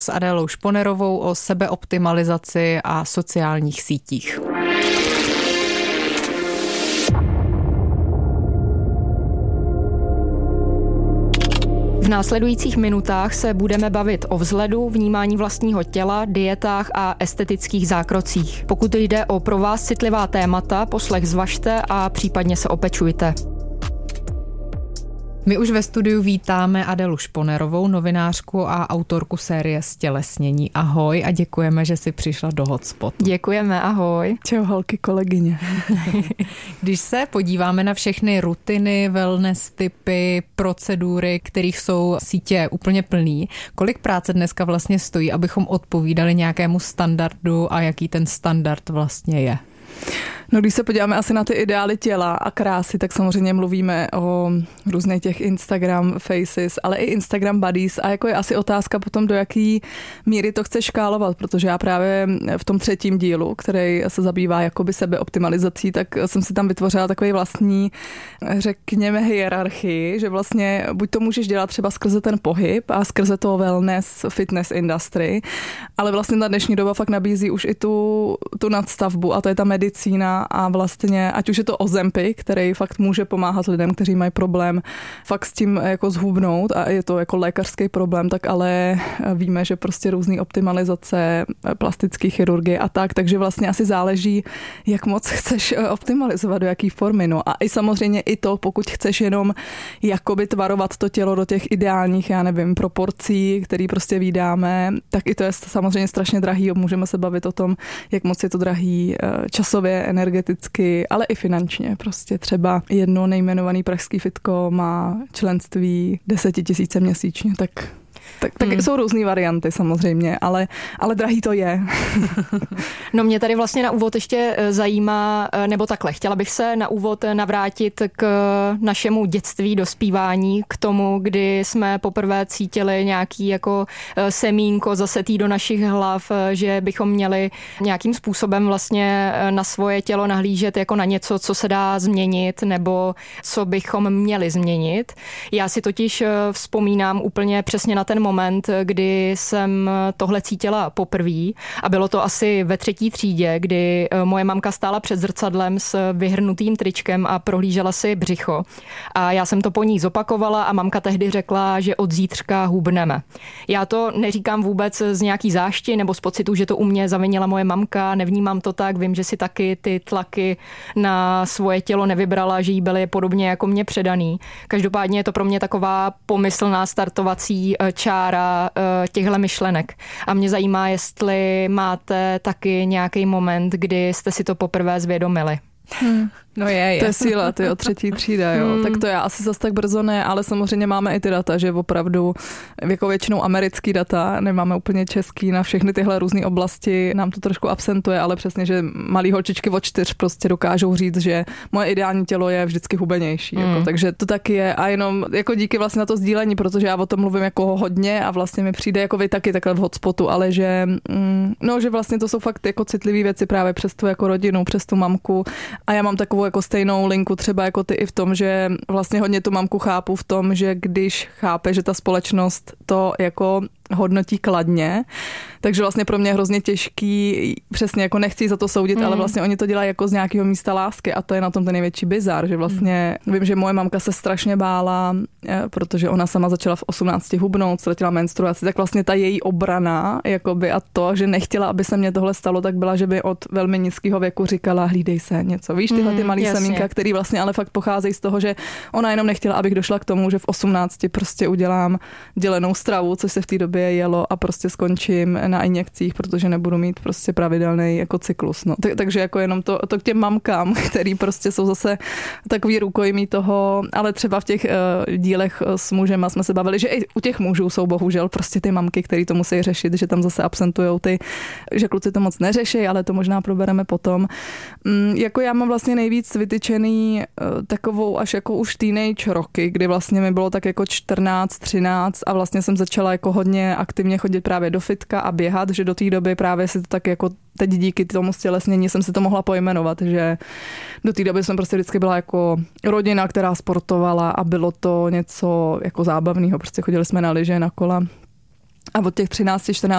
s Adélou Šponerovou o sebeoptimalizaci a sociálních sítích. V následujících minutách se budeme bavit o vzhledu, vnímání vlastního těla, dietách a estetických zákrocích. Pokud jde o pro vás citlivá témata, poslech zvažte a případně se opečujte. My už ve studiu vítáme Adélu Šponerovou, novinářku a autorku série Ztělesnění. Ahoj a děkujeme, že jsi přišla do Hotspotu. Děkujeme, ahoj. Čau holky, kolegyně. Když se podíváme na všechny rutiny, wellness typy, procedury, kterých jsou sítě úplně plný, kolik práce dneska vlastně stojí, abychom odpovídali nějakému standardu a jaký ten standard vlastně je? No, když se podíváme asi na ty ideály těla a krásy, tak samozřejmě mluvíme o různých těch Instagram faces, ale i Instagram bodies a jako je asi otázka potom, do jaký míry to chceš škálovat, protože já právě v tom 3. dílu, který se zabývá jakoby sebeoptimalizací, tak jsem si tam vytvořila takový vlastní, řekněme, hierarchii, že vlastně buď to můžeš dělat třeba skrze ten pohyb a skrze to wellness, fitness industry, ale vlastně ta dnešní doba fakt nabízí už i tu nadstavbu a to je ta medicína a vlastně, ať už je to Ozempic, který fakt může pomáhat lidem, kteří mají problém fakt s tím jako zhubnout a je to jako lékařský problém, tak ale víme, že prostě různý optimalizace, plastické chirurgie a tak, takže vlastně asi záleží, jak moc chceš optimalizovat, do jaký formy. No a i samozřejmě i to, pokud chceš jenom jakoby tvarovat to tělo do těch ideálních, já nevím, proporcí, který prostě vídáme, tak i to je samozřejmě strašně drahý. Můžeme se bavit o tom, jak moc je to drahý časově, energeticky, ale i finančně. Prostě třeba jedno nejmenovaný pražský fitko má členství 10 000 měsíčně, tak jsou různý varianty samozřejmě, ale drahý to je. No mě tady vlastně na úvod ještě zajímá, nebo takhle, chtěla bych se na úvod navrátit k našemu dětství, dospívání, k tomu, kdy jsme poprvé cítili nějaký jako semínko zasetý do našich hlav, že bychom měli nějakým způsobem vlastně na svoje tělo nahlížet jako na něco, co se dá změnit, nebo co bychom měli změnit. Já si totiž vzpomínám úplně přesně na ten moment, kdy jsem tohle cítila poprvé a bylo to asi ve 3. třídě, kdy moje mamka stála před zrcadlem s vyhrnutým tričkem a prohlížela si břicho. A já jsem to po ní zopakovala a mamka tehdy řekla, že od zítřka hubneme. Já to neříkám vůbec z nějaký zášti nebo z pocitu, že to u mě zavinila moje mamka, nevnímám to tak, vím, že si taky ty tlaky na svoje tělo nevybrala, že jí byly podobně jako mě předaný. Každopádně je to pro mě taková pomyslná startovací čára těchto myšlenek. A mě zajímá, jestli máte taky nějaký moment, kdy jste si to poprvé zvědomili. No je. To je síla, to je od 3. třída, jo. Tak to je asi zas tak brzo ne, ale samozřejmě máme i ty data, že opravdu jako většinou americký data, nemáme úplně český na všechny tyhle různé oblasti, nám to trošku absentuje, ale přesně, že malý holčičky od 4 prostě dokážou říct, že moje ideální tělo je vždycky hubenější, jako, takže to taky je a jenom jako díky vlastně na to sdílení, protože já o tom mluvím jako hodně a vlastně mi přijde jako vy taky takhle v Hotspotu, ale že že vlastně to jsou fakt jako citlivé věci právě přes tu jako rodinu, přes tu mamku a já mám takovou jako stejnou linku třeba jako ty i v tom, že vlastně hodně tu mamku chápu v tom, že když chápe, že ta společnost to jako hodnotí kladně, takže vlastně pro mě je hrozně těžký, přesně jako nechci za to soudit, ale vlastně oni to dělají jako z nějakého místa lásky a to je na tom ten největší bizar, že vlastně vím, že moje mamka se strašně bála, protože ona sama začala v 18 hubnout, ztratila menstruaci, tak vlastně ta její obrana jakoby a to, že nechtěla, aby se mně tohle stalo, tak byla, že by od velmi nízkého věku říkala, hlídej se něco. Víš, tyhle ty malý semínka, který vlastně ale fakt pocházejí z toho, že ona jenom nechtěla, abych došla k tomu, že v 18 prostě udělám dělenou stravu, což se v té době jelo a prostě skončím na injekcích, protože nebudu mít prostě pravidelný jako cyklus. No. Takže jako jenom to k těm mamkám, který prostě jsou zase takový rukojmí toho, ale třeba v těch dílech s mužema jsme se bavili, že i u těch mužů jsou bohužel prostě ty mamky, který to musí řešit, že tam zase absentujou ty, že kluci to moc neřeší, ale to možná probereme potom. Jako já mám vlastně nejvíc vytyčený takovou až jako už teenage roky, kdy vlastně mi bylo tak jako 14, 13 a vlastně jsem začala jako hodně aktivně chodit právě do fitka a běhat, že do té doby právě si to tak jako teď díky tomu stělesnění jsem si to mohla pojmenovat, že do té doby jsem prostě vždycky byla jako rodina, která sportovala a bylo to něco jako zábavného, prostě chodili jsme na lyže, na kola. A od těch 13, 14